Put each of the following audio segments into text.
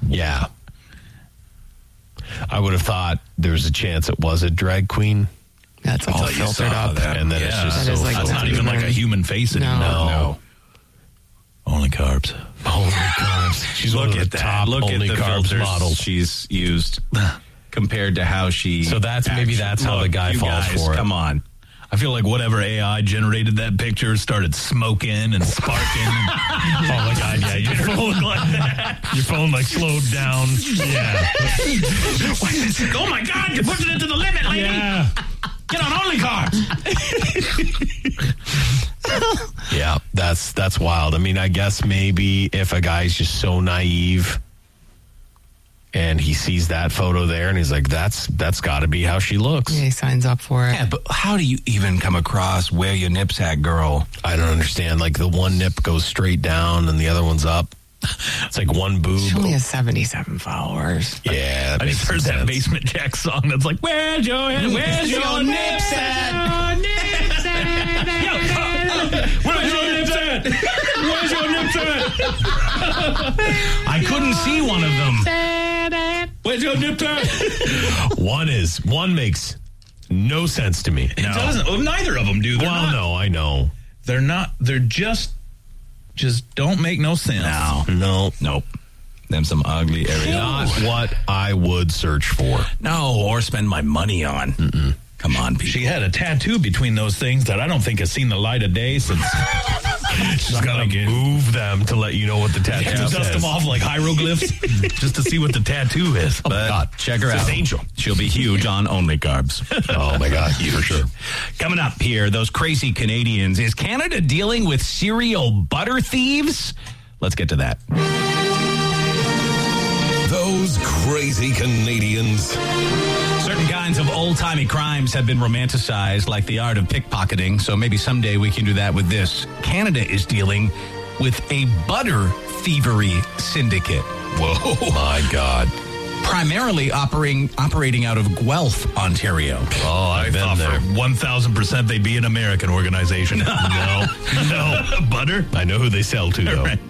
Yeah. I would have thought there's a chance it was a drag queen. That's all filtered up. And then it's just so that's not even like a human face anymore. No. Only carbs. Only carbs. She's one of the top only carbs models she's used compared to how she... So that's how the guy falls for it. Come on. I feel like whatever AI generated that picture started smoking and sparking. Oh my God, yeah. Your phone like that. Your phone like slowed down. Yeah. Oh my God, you're pushing it to the limit, lady. Yeah. Get on only carbs. Yeah, that's wild. I mean, I guess maybe if a guy's just so naive and he sees that photo there and he's like, that's got to be how she looks. Yeah, he signs up for it. Yeah, but how do you even come across where your nip's at, girl? I don't understand. Like the one nip goes straight down and the other one's up. It's like one boob. She only has 77 followers. Yeah, I just heard that Basement Jack song that's like, where's your nips at? Where's your nips at? Where's your nips at? I couldn't see one of them. Where's your nips at? One makes no sense to me. It doesn't. Well, neither of them do. No, I know. They're not. They're just don't make no sense. No. Nope. Them some ugly areas. Not what I would search for. No, or spend my money on. Come on, people. She had a tattoo between those things that I don't think has seen the light of day since. She's got to move them to let you know what the tattoo says. Dust them off like hieroglyphs just to see what the tattoo is. Oh, my God. Check her out. Angel. She'll be huge on Only Carbs. Oh, my God. For sure. Coming up here, those crazy Canadians. Is Canada dealing with serial butter thieves? Let's get to that. Those crazy Canadians. Certain kinds of old-timey crimes have been romanticized, like the art of pickpocketing, so maybe someday we can do that with this. Canada is dealing with a butter thievery syndicate. Whoa. My God. Primarily operating out of Guelph, Ontario. Oh, I've been there. 1,000% they'd be an American organization. No. Butter? I know who they sell to, though. Right.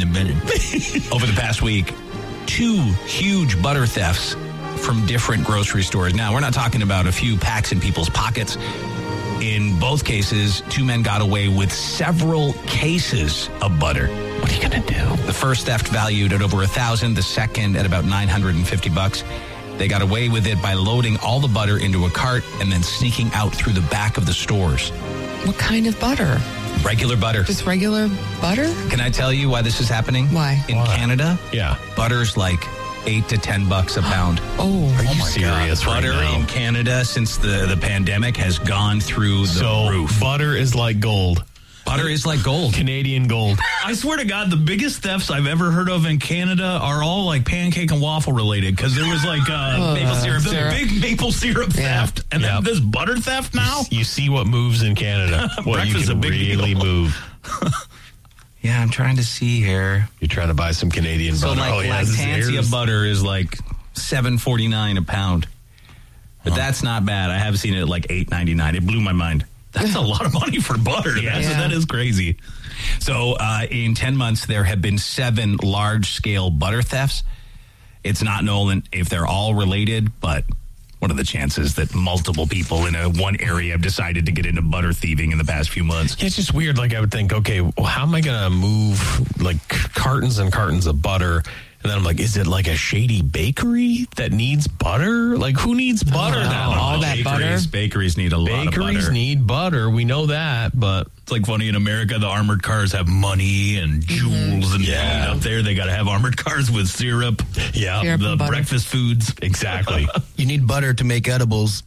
Over the past week, 2 huge butter thefts from different grocery stores. Now, we're not talking about a few packs in people's pockets. In both cases, 2 men got away with several cases of butter. What are you going to do? The first theft valued at over $1,000, the second at about $950. They got away with it by loading all the butter into a cart and then sneaking out through the back of the stores. What kind of butter? Regular butter. Just regular butter? Can I tell you why this is happening? Why? In Canada, yeah, butter's like $8 to $10 a pound. Are you serious? God. Butter in Canada since the pandemic has gone through the roof. Butter is like gold. Butter is like gold. Canadian gold. I swear to God, the biggest thefts I've ever heard of in Canada are all like pancake and waffle related, because there was like maple syrup, the big maple syrup theft, and then this butter theft now. You see what moves in Canada. What you can really move. Yeah, I'm trying to see here. You're trying to buy some Canadian butter. So like Lactantia butter is like $7.49 a pound. But that's not bad. I have seen it at like $8.99. It blew my mind. That's a lot of money for butter. That is crazy. So in 10 months, there have been 7 large-scale butter thefts. It's not known if they're all related, but what are the chances that multiple people in one area have decided to get into butter thieving in the past few months? Yeah, it's just weird. Like, I would think, okay, well, how am I going to move like cartons and cartons of butter? And then I'm like, is it like a shady bakery that needs butter? Like, who needs butter now? All that butter? Bakeries need a lot of butter. Bakeries need butter. We know that, but it's like funny in America, the armored cars have money and jewels and up there. They got to have armored cars with syrup. Yeah, syrup the breakfast foods. Exactly. You need butter to make edibles.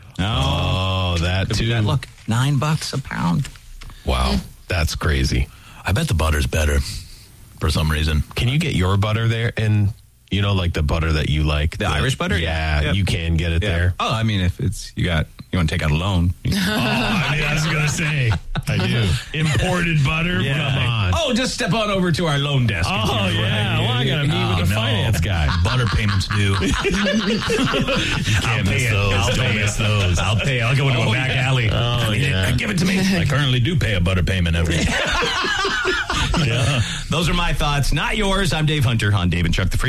Oh, that too. Look, $9 a pound. Wow, that's crazy. I bet the butter's better. For some reason. Can you get your butter there? And, you know, like the butter that you like? The Irish butter? Yeah, you can get it there. Oh, I mean, if it's, you want to take out a loan. I was going to say, I do. Imported butter? Yeah. Come on. Oh, just step on over to our loan desk. Oh, yeah. Well, I got to meet with the finance guy. Butter payments due. You can't miss those. Don't miss those. I'll pay. I'll go into a back alley. Oh, yeah. Give it to me. I currently do pay a butter payment every day. Those are my thoughts, not yours. I'm Dave Hunter on Dave and Chuck the Free.